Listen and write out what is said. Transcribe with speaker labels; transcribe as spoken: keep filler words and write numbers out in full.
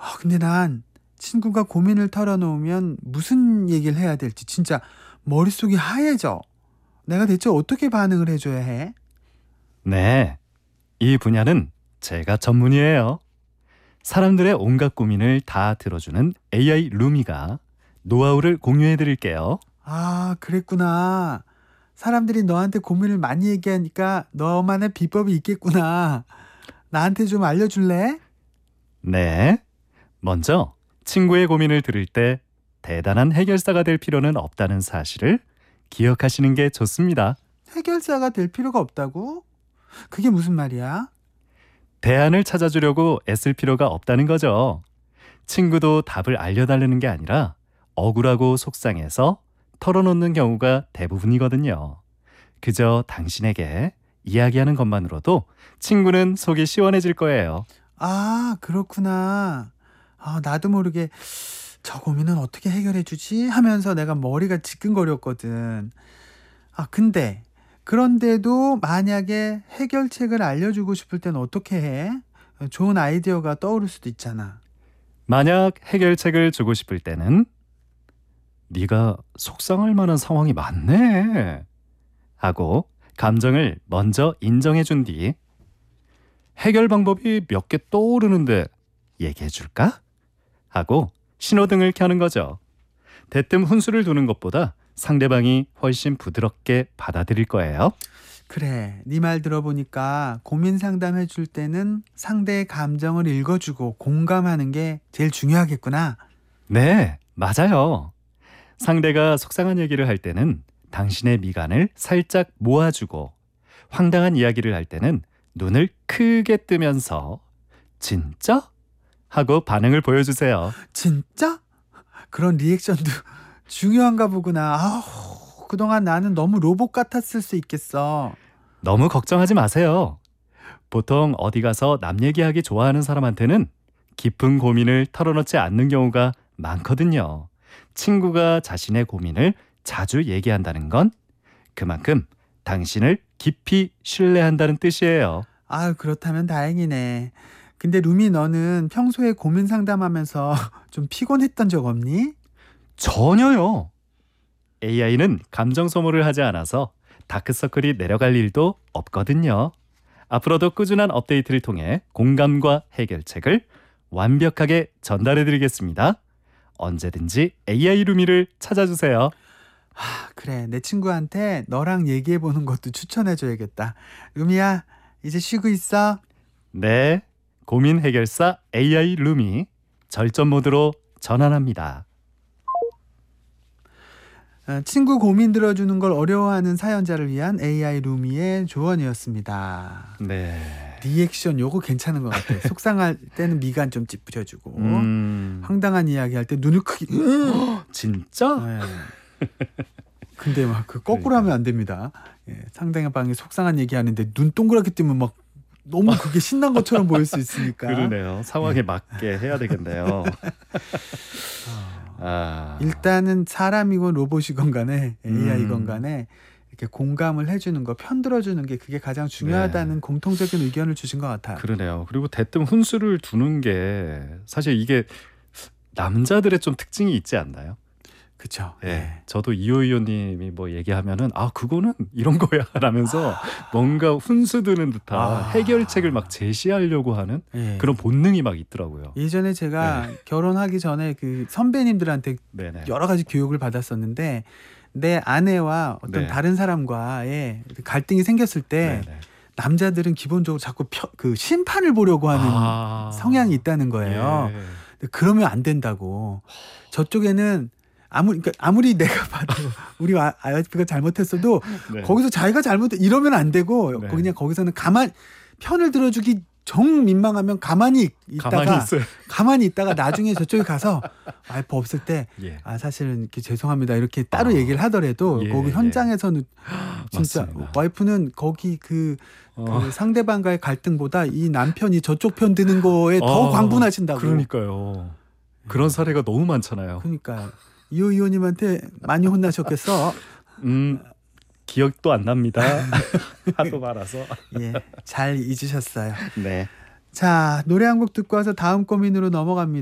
Speaker 1: 아, 근데 난 친구가 고민을 털어놓으면 무슨 얘기를 해야 될지 진짜 머릿속이 하얘져. 내가 대체 어떻게 반응을 해줘야 해?
Speaker 2: 네, 이 분야는 제가 전문이에요. 사람들의 온갖 고민을 다 들어주는 에이아이 루미가 노하우를 공유해 드릴게요.
Speaker 1: 아, 그랬구나. 사람들이 너한테 고민을 많이 얘기하니까 너만의 비법이 있겠구나. 나한테 좀 알려줄래?
Speaker 2: 네, 먼저 친구의 고민을 들을 때 대단한 해결사가 될 필요는 없다는 사실을 기억하시는 게 좋습니다.
Speaker 1: 해결사가 될 필요가 없다고? 그게 무슨 말이야?
Speaker 2: 대안을 찾아주려고 애쓸 필요가 없다는 거죠. 친구도 답을 알려달라는 게 아니라 억울하고 속상해서 털어놓는 경우가 대부분이거든요. 그저 당신에게 이야기하는 것만으로도 친구는 속이 시원해질 거예요.
Speaker 1: 아, 그렇구나. 아, 나도 모르게 저 고민은 어떻게 해결해 주지? 하면서 내가 머리가 지끈거렸거든. 아, 근데 그런데도 만약에 해결책을 알려주고 싶을 땐 어떻게 해? 좋은 아이디어가 떠오를 수도 있잖아.
Speaker 2: 만약 해결책을 주고 싶을 때는 네가 속상할 만한 상황이 많네 하고 감정을 먼저 인정해 준 뒤 해결 방법이 몇 개 떠오르는데 얘기해 줄까? 하고 신호등을 켜는 거죠. 대뜸 훈수를 두는 것보다 상대방이 훨씬 부드럽게 받아들일 거예요.
Speaker 1: 그래, 네 말 들어보니까 고민 상담해 줄 때는 상대의 감정을 읽어주고 공감하는 게 제일 중요하겠구나.
Speaker 2: 네, 맞아요. 상대가 속상한 얘기를 할 때는 당신의 미간을 살짝 모아주고 황당한 이야기를 할 때는 눈을 크게 뜨면서 진짜? 하고 반응을 보여주세요.
Speaker 1: 진짜? 그런 리액션도 중요한가 보구나. 아우, 그동안 나는 너무 로봇 같았을 수 있겠어.
Speaker 2: 너무 걱정하지 마세요. 보통 어디 가서 남 얘기하기 좋아하는 사람한테는 깊은 고민을 털어놓지 않는 경우가 많거든요. 친구가 자신의 고민을 자주 얘기한다는 건 그만큼 당신을 깊이 신뢰한다는 뜻이에요.
Speaker 1: 아, 그렇다면 다행이네. 근데 루미, 너는 평소에 고민 상담하면서 좀 피곤했던 적 없니?
Speaker 2: 전혀요. 에이아이는 감정 소모를 하지 않아서 다크서클이 내려갈 일도 없거든요. 앞으로도 꾸준한 업데이트를 통해 공감과 해결책을 완벽하게 전달해 드리겠습니다. 언제든지 에이아이 루미를 찾아주세요.
Speaker 1: 아, 그래. 내 친구한테 너랑 얘기해 보는 것도 추천해 줘야겠다. 루미야, 이제 쉬고 있어.
Speaker 2: 네, 고민 해결사 에이아이 루미 절전 모드로 전환합니다.
Speaker 1: 어, 친구 고민 들어주는 걸 어려워하는 사연자를 위한 에이아이 루미의 조언이었습니다.
Speaker 2: 네.
Speaker 1: 리액션 요거 괜찮은 것 같아. 속상할 때는 미간 좀 찌푸려주고,
Speaker 2: 음,
Speaker 1: 황당한 이야기 할 때 눈을 크게.
Speaker 2: 진짜?
Speaker 1: 네. 근데 막 그 거꾸로 하면 안 됩니다. 예, 상대방이 속상한 얘기하는데 눈 동그랗게 뜨면 막 너무 그게 신난 것처럼 보일 수 있으니까.
Speaker 2: 그러네요. 상황에 맞게 해야 되겠네요. 아,
Speaker 1: 일단은 사람이건 로봇이건 간에 에이아이건
Speaker 2: 음.
Speaker 1: 간에 이렇게 공감을 해주는 거, 편들어주는 게 그게 가장 중요하다는
Speaker 2: 네.
Speaker 1: 공통적인 의견을 주신 것 같아요.
Speaker 2: 그러네요. 그리고 대뜸 훈수를 두는 게 사실 이게 남자들의 좀 특징이 있지 않나요?
Speaker 1: 그쵸.
Speaker 2: 예.
Speaker 1: 네.
Speaker 2: 저도 이호 의원님이 뭐 얘기하면은 아 그거는 이런 거야 라면서 뭔가 훈수 두는 듯한
Speaker 1: 아.
Speaker 2: 해결책을 막 제시하려고 하는
Speaker 1: 예.
Speaker 2: 그런 본능이 막 있더라고요.
Speaker 1: 예전에 제가 결혼하기 전에 그 선배님들한테
Speaker 2: 네네.
Speaker 1: 여러 가지 교육을 받았었는데, 내 아내와 어떤
Speaker 2: 네.
Speaker 1: 다른 사람과의 갈등이 생겼을 때
Speaker 2: 네네.
Speaker 1: 남자들은 기본적으로 자꾸 펴, 그 심판을 보려고 하는
Speaker 2: 아.
Speaker 1: 성향이 있다는 거예요.
Speaker 2: 예.
Speaker 1: 근데 그러면 안 된다고. 저쪽에는 아무리 그러니까 아무리 내가 봐도 우리 아- 아이피가 잘못했어도
Speaker 2: 네.
Speaker 1: 거기서 자기가 잘못해 이러면 안 되고,
Speaker 2: 네.
Speaker 1: 그냥 거기서는 가만 편을 들어주기 정 민망하면 가만히 있다가
Speaker 2: 가만히 있어요.
Speaker 1: 가만히 있다가 나중에 저쪽에 가서 와이프 없을 때
Speaker 2: 예.
Speaker 1: 아 사실은 이렇게 죄송합니다 이렇게 따로
Speaker 2: 아.
Speaker 1: 얘기를 하더라도
Speaker 2: 예,
Speaker 1: 거기
Speaker 2: 예.
Speaker 1: 현장에서는 진짜
Speaker 2: 맞습니다.
Speaker 1: 와이프는 거기 그, 그
Speaker 2: 어.
Speaker 1: 상대방과의 갈등보다 이 남편이 저쪽 편 드는 거에 더
Speaker 2: 어,
Speaker 1: 광분하신다고.
Speaker 2: 그러니까요. 그런 사례가 너무 많잖아요.
Speaker 1: 그러니까 이호 의원님한테 많이 혼나셨겠어.
Speaker 2: 음, 기억도 안 납니다. 하도 많아서.
Speaker 1: 예, 잘 잊으셨어요.
Speaker 2: 네.
Speaker 1: 자, 노래 한 곡 듣고 와서 다음 고민으로 넘어갑니다.